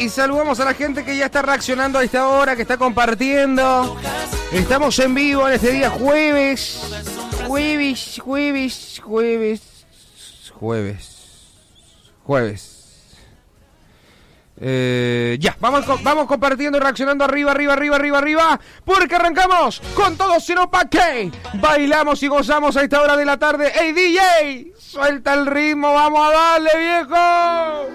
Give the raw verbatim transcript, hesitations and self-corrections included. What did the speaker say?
y saludamos a la gente que ya está reaccionando a esta hora, que está compartiendo. Estamos en vivo en este día jueves. Jueves, jueves, jueves. Jueves. Jueves. Eh, ya, vamos, vamos compartiendo y reaccionando arriba, arriba, arriba, arriba, arriba. Porque arrancamos con todo, sino pa' qué. Bailamos y gozamos a esta hora de la tarde. ¡Ey, D J! Suelta el ritmo, vamos a darle, viejo.